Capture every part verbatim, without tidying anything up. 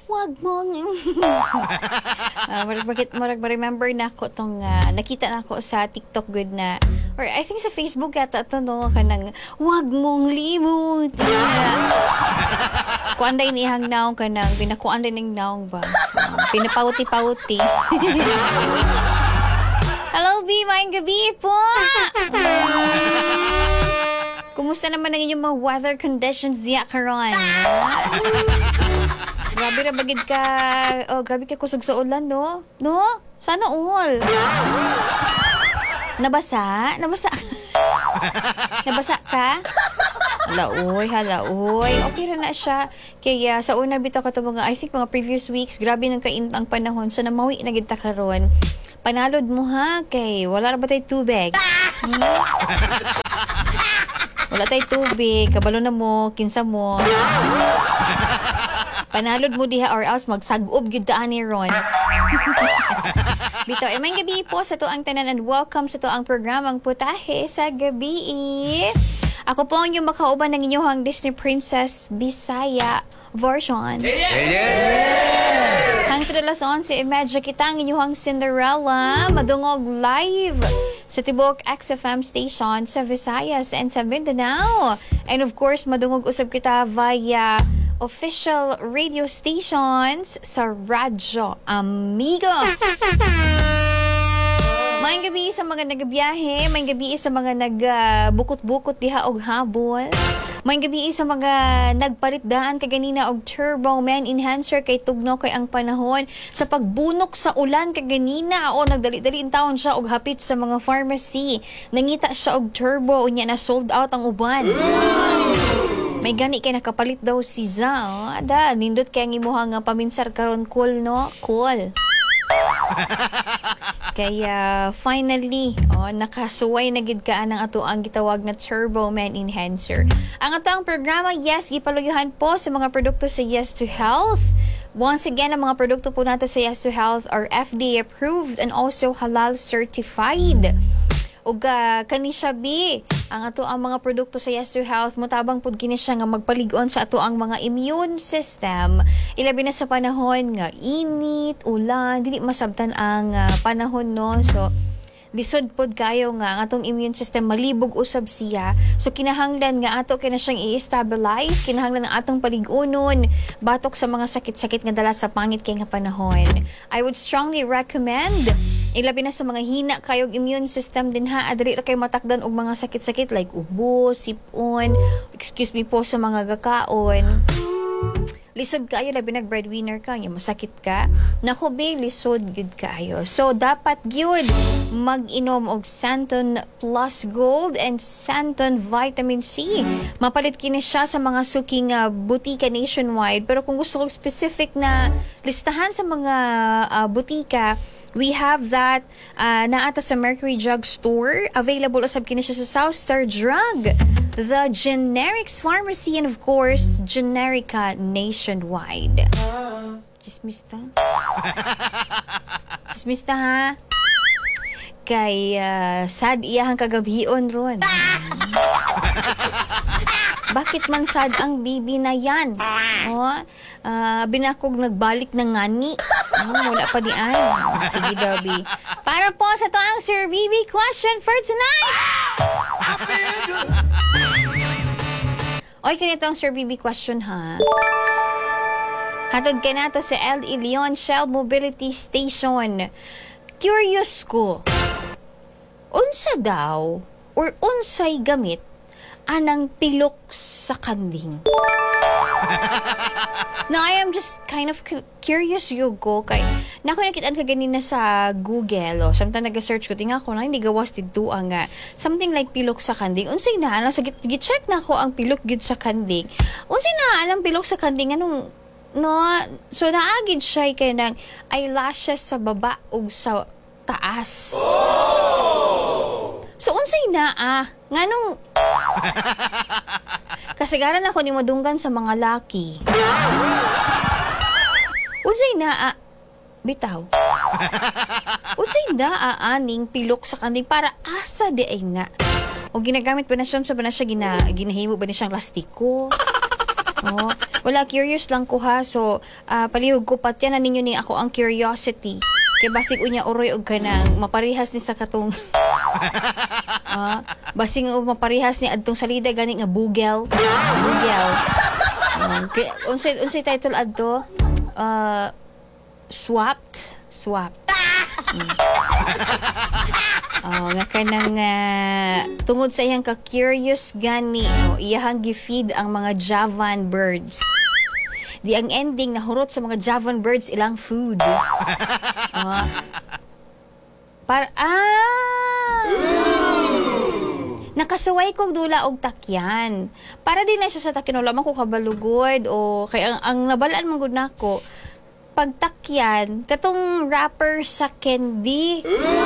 wag mong uh, marag bakit marag remember na ako tong uh, nakita na ako sa TikTok good na or I think sa Facebook yata ito no kanang wag mong limot kuanday nihang naong kanang binakuanday ning naong ba uh, pinapauti-pauti. Hello B, maayong gabi po. Kumusta naman ang inyong mga weather conditions diya karon? Grabe ra bagid ka. Oh, grabe ka kusog sa ulan, no? No? Sana all. Nabasa? Nabasa? Nabasa ka? Halaoy, halaoy. Okay ra na siya. Kaya sa una bitaw ka to mga, I think mga previous weeks, grabe nang kainit ang panahon. So namawi na gid ta karon. Panalod mo ha, kay wala ra ba tay tubig? Hmm? Wala tay tubig, kabalo na mo, kinsa mo. Panalod mo diha or else magsag-ob gyud ta ani ron. Bitaw, eh, may gabi po sa to ang tanan and welcome sa to ang programang Putahe sa Gabi. Ako po ang inyong makauban ng inyong Disney Princess Bisaya version. Yeah! Yeah! Hangtod alas onse, imagine kita ang inyong Cinderella madungog live sa Tibok X F M station sa Visayas and sa Mindanao. And of course, madungog usab kita via official radio stations sa Radyo Amigo. May gabi sa mga nagbiyahe, may gabi sa mga nagbukot-bukot diha og habol. May gabi sa mga nagpalit-daan kaganina og Turbo Man Enhancer kay tugno kay ang panahon sa pagbunok sa ulan kaganina o nagdali-dali taon siya og hapit sa mga pharmacy. Nangita siya og Turbo unya na sold out ang uban. May gani kay nakapalit daw si Za. Oh. Ada, nindot kay ang imuha nga paminsar karon cool no? Cool. Kaya finally, oh, nakasuway na gid ka ang ato ang gitawag na Turbo Man Enhancer. Ang ato ang programa, yes, gipaluyuhan po sa mga produkto sa Yes to Health. Once again, ang mga produkto po natin sa Yes to Health are F D A approved and also halal certified. Ug uh, kani siya bi ang ato ang mga produkto sa Yes to Health motabang pud kini siya nga magpalig-on sa ato ang mga immune system ilabi na sa panahon nga init, ulan, dili masabtan ang uh, panahon no. So lisod pod kayo nga ang atong immune system malibog usab siya. So kinahanglan nga ato kay na siyang i-stabilize, kinahanglan ang atong palig-unon batok sa mga sakit-sakit nga dala sa pangit kay nga panahon. I would strongly recommend ilabi na sa mga hina kayong immune system din ha, adali ra kay matakdan og mga sakit-sakit like ubo, sipon, excuse me po sa mga gakaon. Lisod kayo, labi nag-breadwinner ka, yung masakit ka, naku be, lisod good kayo. So, dapat gyud mag-inom og Santon Plus Gold and Santon Vitamin C. Mapalit kini siya sa mga suking uh, butika nationwide. Pero kung gusto ko specific na listahan sa mga uh, butika, we have that uh, naata sa Mercury Drug Store. Available usab kini siya sa South Star Drug, the Generics Pharmacy, and of course, Generica nationwide. Chismista? Chismista ha? Kay uh, sad iyahang kagabion ron. Bakit man sad ang bibi na yan? Oh, uh, binakog nagbalik na ngani. Oh, wala pa diyan. Sige, Dobby. Para po sa to ang Sir Bibi question for tonight. Oy, kanito ang Sir Bibi question ha. Hatod ka na to sa L E Leon Shell Mobility Station. Curious ko, unsa daw or unsay gamit anang pilok sa kanding? Now, I am just kind of cu- curious yung ko kay naku nakitaan ka ganina sa Google o samtang nag-search ko tinga ko na hindi gawas dito ang uh, something like pilok sa kanding. Unsay na ano, so gi-check na ko ang pilok gid sa kanding. Unsay na alam pilok sa kanding anong no, so naagid siya kay nang eyelashes sa baba ug sa taas. Oh! So unsay na ah nganong kasagaran ako ni madunggan sa mga laki. Unsay na ah bitaw. Unsay na aaning pilok sa kanding para asa di ay nga. O ginagamit ba na siya sa ba na siya gina, ginahimo ba na siyang lastiko? O Oh, wala, curious lang ko ha. So, uh, palihog ko patyan na ninyo ni ako ang curiosity. Kaya basig unya uroy og kanang maparihas ni sa katong ah, basing og maparihas ni adtong salida gani nga bugel. Bugel. Um, kay unsay unsay title adto? Uh, swapped, swapped. Hmm. Oh, nga kanang uh, tungod sa iyang ka-curious gani, oh, iyahang gi-feed ang mga Javan birds. Di ang ending nahurot sa mga Javan birds ilang food. Oh. Para ah. Nakasuway kog dula og takyan. Para din na siya sa takyan wala man ko kabalugod o kay ang, ang nabalaan man gud nako pagtakyan katong wrapper sa candy.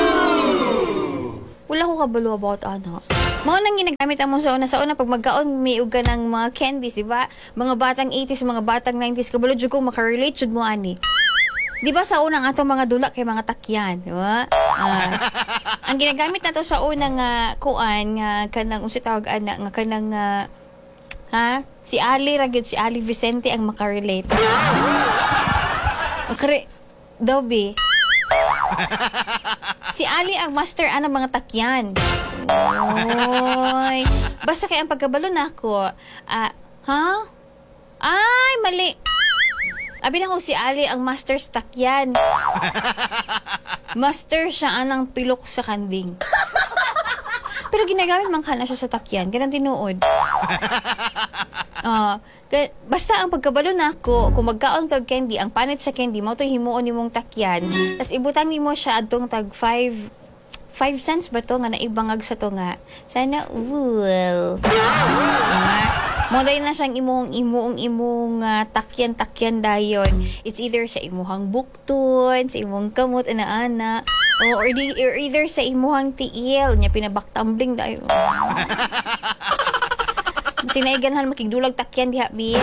Wala ko kabalo about ano. Mao nang ginagamit amo sa una sa una pag magkaon may uga ng mga candies, di ba? Mga batang eighties, mga batang nineties kabalo jud ko makarelate jud mo ani. Di ba sa unang atong mga dula kay mga takyan, di ba? Uh, ang ginagamit nato sa unang uh, kuan nga uh, kanang unsa tawag ana nga kanang uh, ha si Ali ra gyud si Ali Vicente ang makarelate. Makare Dobby. Si Ali ang master ana mga takyan. Oy. Basta kay ang pagkabalo nako, ah, uh, ha? Ay, mali. Abi na ko si Ali ang master sa takyan. Master siya anang pilok sa kanding. Pero ginagamit man kana siya sa takyan, ganang tinuod. Ah, uh, basta ang pagkabalo nako, kung magkaon kag candy, ang panit sa candy mao to himuon nimong takyan, tas ibutang nimo siya adtong tag five five cents ba to nga naibangag sa to nga. Sana well. Uh, mo dahil na siyang imuhong imuong imong uh, takyan-takyan dayon. It's either sa imuhang bukton, sa imong kamot ana-ana, o or, di, or either sa imuhang tiil nya pinabaktumbling dayon. Sinaiganhan makigdulag takyan diha bi.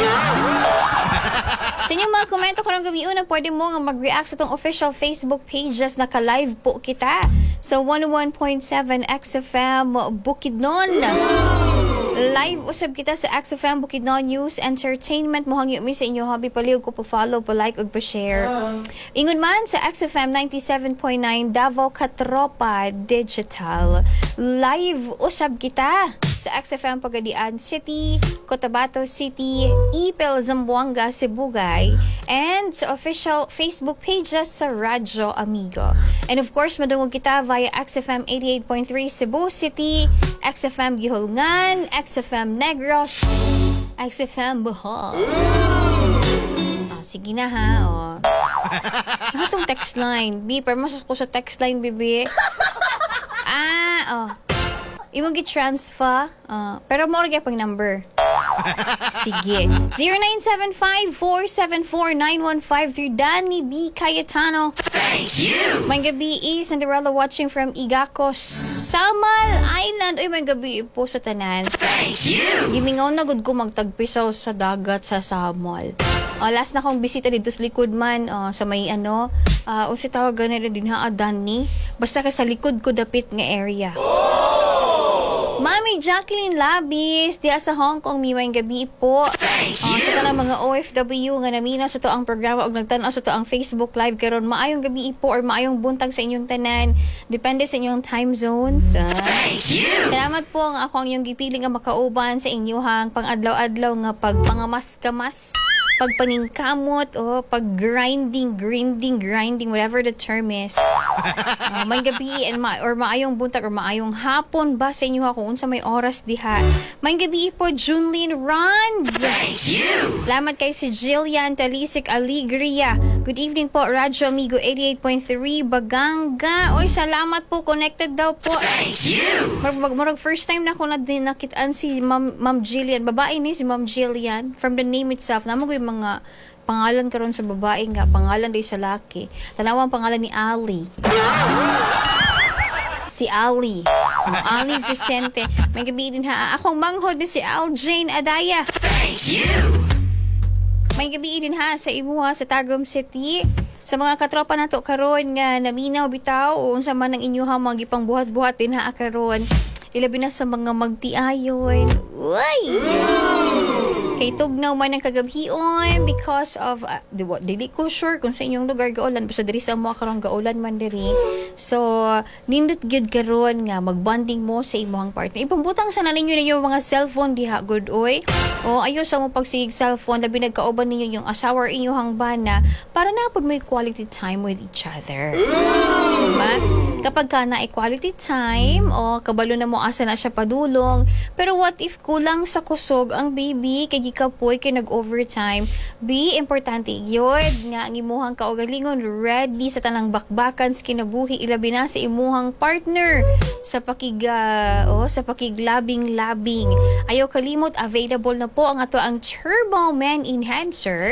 Sa inyong mga komento karong gabi una, pwede mo nga mag-react sa itong official Facebook pages. Naka-live po kita sa one oh one point seven X F M Bukidnon. Live usab kita sa X F M Bukidnon News Entertainment. Mohang yun mi sa inyo hobby. Palihog ko pa-follow, pa-like, ug pa-share. Ingon man sa X F M ninety-seven point nine Davao Katropa Digital. Live usab kita sa X F M Pagadian City, Cotabato City, Ipil, Zamboanga, Sibugay, and sa official Facebook pages sa Radyo Amigo. And of course, madungog kita via X F M eighty-eight point three Cebu City, X F M Gihulngan, X F M Negros, X F M Bohol. Ah, sige na ha, oh. Ano itong text line? B, permas ko sa text line, bibi. Ah, oh. Imong gi-transfer, uh, pero mo rin pang number. Sige. zero nine seven five, four seven four, nine one five three Danny B. Cayetano. Thank you! May gabi is Cinderella watching from Igacos, Samal Island. Uy, may gabi po sa tanan. Thank you! Gimingaw na gud ko magtagpisaw sa dagat sa Samal. Uh, last na kong bisita dito sa likod man, uh, sa may ano, uh, o si tawag ganun din ha, Danny. Basta ka sa likod ko dapit nga area. Mami Jacqueline Labis, diya sa Hong Kong, miwang gabi po. Thank you! Uh, sa tanang mga O F W nga namina sa to ang programa o nagtanaw sa to ang Facebook Live karon maayong gabi po or maayong buntag sa inyong tanan. Depende sa inyong time zones. Uh, Thank you! Salamat po nga ako ang iyong gipiling nga makauban sa inyong pang-adlaw-adlaw nga pagpangamas-kamas, pagpaningkamot, o pag-grinding, grinding, grinding, whatever the term is. Uh, may gabi and ma or maayong buntag or maayong hapon ba sa inyo kung unsa may oras diha. May gabi po, Junlyn Runs. Thank you! Salamat kay si Jillian Talisik Alegria. Good evening po, Radyo Amigo eighty-eight point three Baganga. Oy, salamat po, connected daw po. Thank you! Marag, marag first time na ako na din nakitaan si Ma'am, Ma'am Jillian. Babae ni si Ma'am Jillian. From the name itself, naman ko yung mga pangalan karon sa babae nga, pangalan din sa laki. Tanawang pangalan ni Ali. Si Ali. Um, Ali Vicente. May gabi din ha. Akong manghod ni si Al Jane Adaya. Thank you! May gabi din ha sa imuha sa Tagum City. Sa mga katropa nato karon nga naminaw bitaw o unsa man ang inyuha mga gipang buhat-buhat din ha karon. Ilabi na sa mga magtiayon. Uy! Kay tugnaw man ang kagabhion because of uh, di, wa- dili ko sure kung sa inyong lugar gaulan basta diri sa mo karong gaulan man diri. So nindot gid karon nga magbonding mo sa imong partner. Ipambutang sa ninyo ninyo mga cellphone diha good oy. O ayo sa mo pagsigig cellphone labi nagkauban ninyo yung asawa or inyong bana para napod mo quality time with each other. Diba? Kapag ka na quality time o kabalo na mo asa na siya padulong, pero what if kulang sa kusog ang baby kay gikapoy kay nag-overtime, be importante yun nga ang imuhang kaugalingon ready sa tanang bakbakan sa kinabuhi ilabi na sa imuhang partner sa pakig uh, oh, sa pakiglabing-labing. Ayaw kalimot available na po ang ato ang Turbo Men Enhancer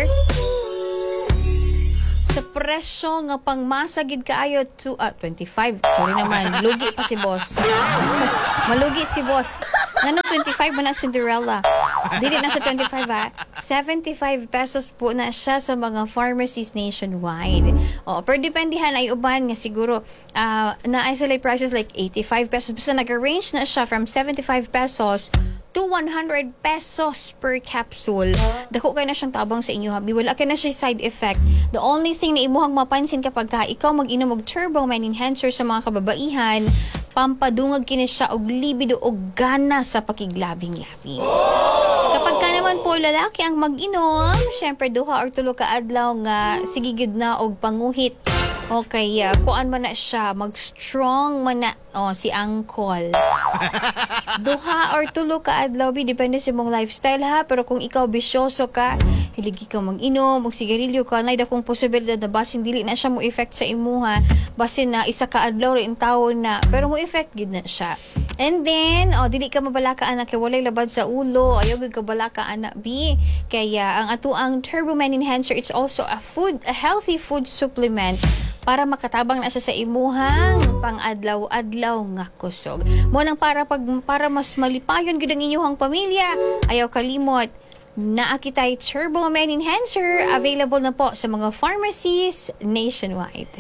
sa presyo nga pangmasagid kaayo to ah, twenty-five. Sorry naman, lugi pa si boss. Malugi si boss. Ngano twenty-five mo na Cinderella. Dili na siya twenty-five ha. seventy-five pesos po na siya sa mga pharmacies nationwide. O, per dependihan ay uban nga siguro uh, na isolate prices like eighty-five pesos. Basta nag-arrange na siya from seventy-five pesos to one hundred pesos per capsule. Dako kayo na siyang tabang sa inyo, habi. Wala kayo na siya side effect. The only thing na imuhang mapansin kapag ka ikaw mag-inom og Turbo Men Enhancer sa mga kababaihan, pampadungag kini siya og libido og gana sa pakiglabing-labing. Kapag ka naman po lalaki ang mag-inom, syempre duha or tulo ka adlaw nga sigigid na og panguhit. Okay, uh, kuan man na siya, mag-strong man na, oh, si Angkol. Duha or tulo ka adlaw, bi, depende sa mong lifestyle ha, pero kung ikaw bisyoso ka, hiligi ka mag-inom, mag-sigarilyo ka, na akong posibilidad na basin dili na siya mo effect sa imuha, basin na isa ka adlaw rin taon na, pero mo effect gid na siya. And then, oh, dili ka mabalakaan na kay walay labad sa ulo, ayaw gid ka balakaan na bi. Kaya ang ato ang Turbo Men Enhancer, it's also a food, a healthy food supplement para makatabang na siya sa imuhang pang-adlaw-adlaw nga kusog. Mo nang para pag para mas malipayon gid ang inyong pamilya, ayaw kalimot naa kitay Turbo Men Enhancer, available na po sa mga pharmacies nationwide.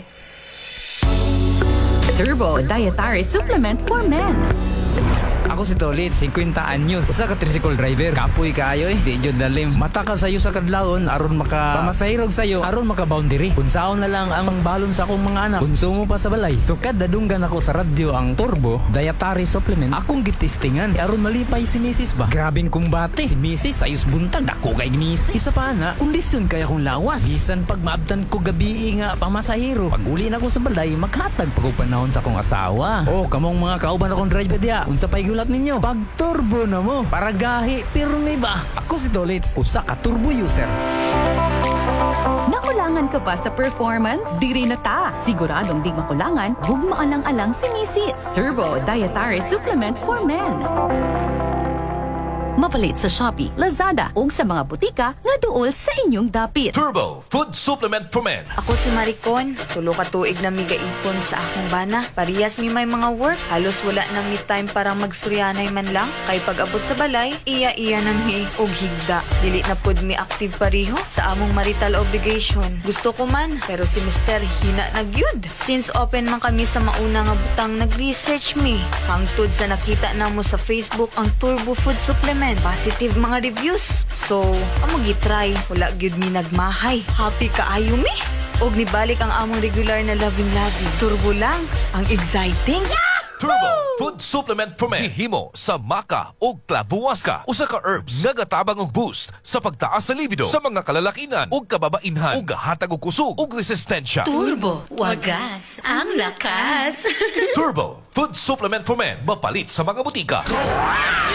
Turbo Dietary Supplement for Men. Ako si Tolit, fifty anyos. Usa ka tricycle driver. Kapoy kaayo eh. Di jud dalim. Mata ka sayo sa kadlawon aron maka pamasahirog sayo aron maka boundary. Unsaon na lang ang balon sa akong mga anak. Konsumo pa sa balay. So kada dunggan ako sa radyo ang Turbo Dietary Supplement. Akong gitistingan aron malipay si Missus ba. Grabing kumbate. Si Missus sayos buntag dako kay Missus. Isa pa na, kondisyon kaya kong lawas. Bisan pag maabtan ko gabi nga pamasahiro. Pag uli na ko sa balay, makatag pag panahon sa akong asawa. Oh, kamong mga kauban akong driver diya. Unsa pay gulat ninyo? Pag turbo na mo. Para gahi, pero may ba? Ako si Dolitz, usa ka turbo user. Nakulangan ka ba sa performance? Diri na ta. Siguradong di makulangan, hug maalang-alang si Missus Turbo Dietary Supplement for Men. Mapalit sa Shopee, Lazada, ug sa mga butika nga duol sa inyong dapit. Turbo Food Supplement for Men. Ako si Maricon, tulo ka tuig na migaipon sa akong bana. Parehas mi may mga work, halos wala na mi time para magsuryanay man lang. Kay pag-abot sa balay, iya-iya na mi og higda. Dili na pud mi active pareho sa among marital obligation. Gusto ko man, pero si Mister hina na gyud. Since open man kami sa mauna nga butang, nag-research mi. Hangtod sa nakita namo sa Facebook ang Turbo Food Supplement. Positive mga reviews. So, amo gitry. Wala gyud mi nagmahay. Happy kaayo mi. Og nibalik ang among regular na loving-loving. Turbo lang. Ang exciting. Turbo Food Supplement for Men. Hihimo sa maca o klavuwaska. Usa ka herbs nga gatabang og boost sa pagtaas sa libido sa mga kalalakinan ug kababainhan ug gahatag og kusog ug resistensya. Turbo, wagas ang lakas. Turbo Food Supplement for Men. Mapalit sa mga butika.